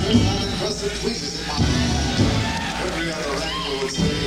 Unencrusted tweezers in my hand. Every other angle would say,